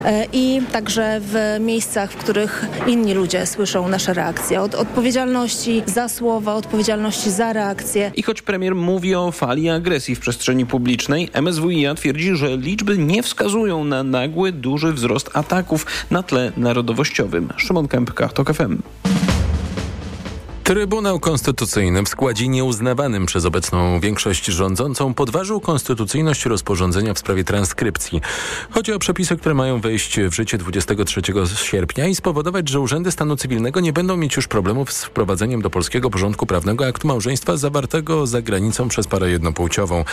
i także w miejscach, w których inni ludzie słyszą nasze reakcje. Od odpowiedzialności za słowa, odpowiedzialności za reakcje. I choć premier mówi o fali agresji w przestrzeni publicznej, MSWiA twierdzi, że liczby nie wskazują na nagły, duży wzrost ataków na tle narodowościowym. Szymon Kępka, TOK FM. Trybunał Konstytucyjny w składzie nieuznawanym przez obecną większość rządzącą podważył konstytucyjność rozporządzenia w sprawie transkrypcji. Chodzi o przepisy, które mają wejść w życie 23 sierpnia i spowodować, że urzędy stanu cywilnego nie będą mieć już problemów z wprowadzeniem do polskiego porządku prawnego aktu małżeństwa zawartego za granicą przez parę jednopłciową.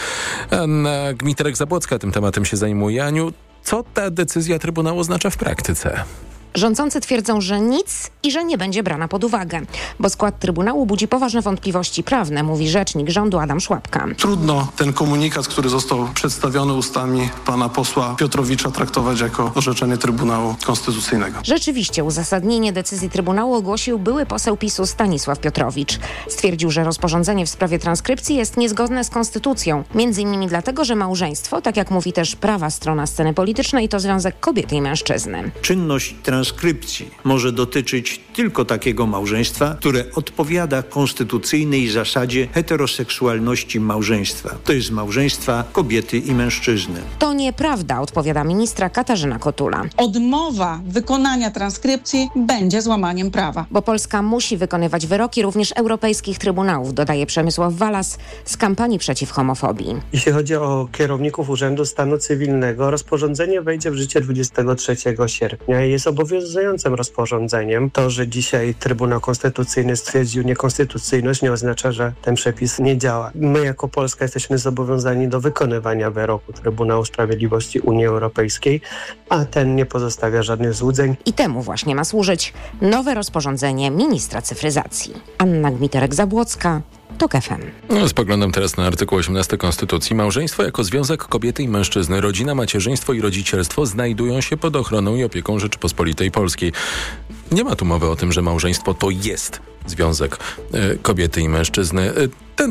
Anna Gmiterek-Zabłocka tym tematem się zajmuje. Aniu, co ta decyzja Trybunału oznacza w praktyce? Rządzący twierdzą, że nic i że nie będzie brana pod uwagę, bo skład Trybunału budzi poważne wątpliwości prawne, mówi rzecznik rządu Adam Szłapka. Trudno ten komunikat, który został przedstawiony ustami pana posła Piotrowicza, traktować jako orzeczenie Trybunału Konstytucyjnego. Rzeczywiście uzasadnienie decyzji Trybunału ogłosił były poseł PiS-u Stanisław Piotrowicz. Stwierdził, że rozporządzenie w sprawie transkrypcji jest niezgodne z konstytucją. Między innymi dlatego, że małżeństwo, tak jak mówi też prawa strona sceny politycznej, to związek kobiety i mężczyzny. Czynność transkrypcji może dotyczyć tylko takiego małżeństwa, które odpowiada konstytucyjnej zasadzie heteroseksualności małżeństwa. To jest małżeństwa kobiety i mężczyzny. To nieprawda, odpowiada ministra Katarzyna Kotula. Odmowa wykonania transkrypcji będzie złamaniem prawa. Bo Polska musi wykonywać wyroki również europejskich trybunałów, dodaje Przemysław Walas z kampanii przeciw homofobii. Jeśli chodzi o kierowników Urzędu Stanu Cywilnego, rozporządzenie wejdzie w życie 23 sierpnia i jest obowiązującym rozporządzeniem. To, że dzisiaj Trybunał Konstytucyjny stwierdził niekonstytucyjność, nie oznacza, że ten przepis nie działa. My jako Polska jesteśmy zobowiązani do wykonywania wyroku Trybunału Sprawiedliwości Unii Europejskiej, a ten nie pozostawia żadnych złudzeń. I temu właśnie ma służyć nowe rozporządzenie ministra cyfryzacji. Anna Gmiterek-Zabłocka, TOK FM. Spoglądam teraz na artykuł 18 Konstytucji. Małżeństwo jako związek kobiety i mężczyzny, rodzina, macierzyństwo i rodzicielstwo znajdują się pod ochroną i opieką Rzeczypospolitej Polskiej. Nie ma tu mowy o tym, że małżeństwo to jest związek kobiety i mężczyzny. Ten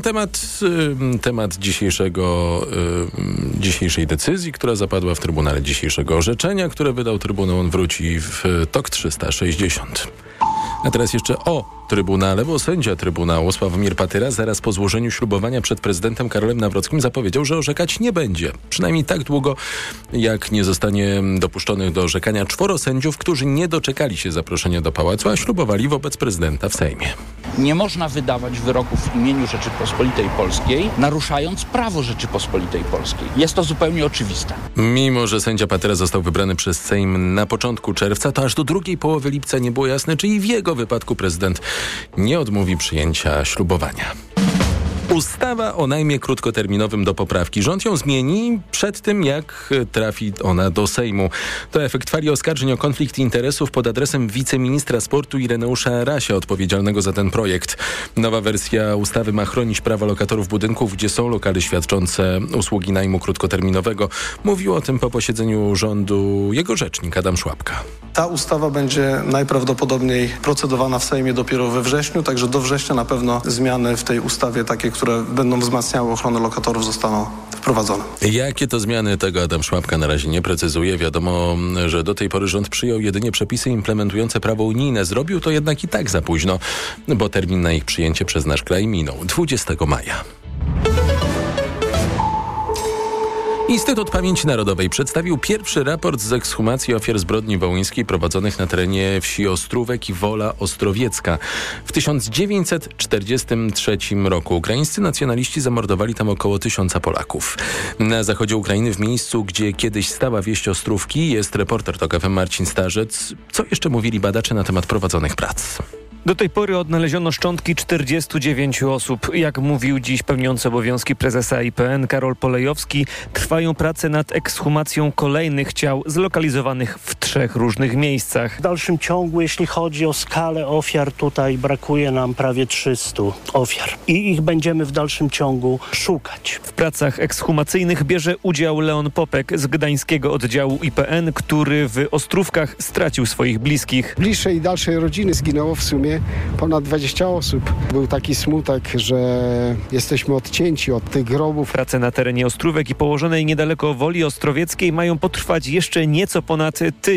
temat dzisiejszej decyzji, która zapadła w Trybunale, dzisiejszego orzeczenia, które wydał Trybunał, on wróci w TOK 360. A teraz jeszcze o Trybunale, bo sędzia Trybunału Sławomir Patyra zaraz po złożeniu ślubowania przed prezydentem Karolem Nawrockim zapowiedział, że orzekać nie będzie. Przynajmniej tak długo, jak nie zostanie dopuszczonych do orzekania 4 sędziów, którzy nie doczekali się zaproszenia do pałacu, a ślubowali wobec prezydenta w Sejmie. Nie można wydawać wyroków w imieniu Rzeczypospolitej Polskiej, naruszając prawo Rzeczypospolitej Polskiej. Jest to zupełnie oczywiste. Mimo że sędzia Patyra został wybrany przez Sejm na początku czerwca, to aż do drugiej połowy lipca nie było jasne, czy i w jego wypadku prezydent nie odmówi przyjęcia ślubowania. Ustawa o najmie krótkoterminowym do poprawki. Rząd ją zmieni przed tym, jak trafi ona do Sejmu. To efekt fali oskarżeń o konflikt interesów pod adresem wiceministra sportu Ireneusza Arasia, odpowiedzialnego za ten projekt. Nowa wersja ustawy ma chronić prawa lokatorów budynków, gdzie są lokale świadczące usługi najmu krótkoterminowego. Mówił o tym po posiedzeniu rządu jego rzecznik Adam Szłapka. Ta ustawa będzie najprawdopodobniej procedowana w Sejmie dopiero we wrześniu, także do września na pewno zmiany w tej ustawie, takie, które będą wzmacniały ochronę lokatorów, zostaną wprowadzone. Jakie to zmiany, tego Adam Szłapka na razie nie precyzuje. Wiadomo, że do tej pory rząd przyjął jedynie przepisy implementujące prawo unijne. Zrobił to jednak i tak za późno, bo termin na ich przyjęcie przez nasz kraj minął 20 maja. Instytut Pamięci Narodowej przedstawił pierwszy raport z ekshumacji ofiar zbrodni wołyńskiej prowadzonych na terenie wsi Ostrówek i Wola Ostrowiecka. W 1943 roku ukraińscy nacjonaliści zamordowali tam około 1000 Polaków. Na zachodzie Ukrainy, w miejscu, gdzie kiedyś stała wieś Ostrówki, jest reporter TOK FM Marcin Starzec. Co jeszcze mówili badacze na temat prowadzonych prac? Do tej pory odnaleziono szczątki 49 osób. Jak mówił dziś pełniący obowiązki prezesa IPN Karol Polejowski, trwają prace nad ekshumacją kolejnych ciał zlokalizowanych w 3 różnych miejscach. W dalszym ciągu, jeśli chodzi o skalę ofiar, tutaj brakuje nam prawie 300 ofiar i ich będziemy w dalszym ciągu szukać. W pracach ekshumacyjnych bierze udział Leon Popek z gdańskiego oddziału IPN, który w Ostrówkach stracił swoich bliskich. Bliższej i dalszej rodziny zginęło w sumie ponad 20 osób. Był taki smutek, że jesteśmy odcięci od tych grobów. Prace na terenie Ostrówek i położonej niedaleko Woli Ostrowieckiej mają potrwać jeszcze nieco ponad tydzień.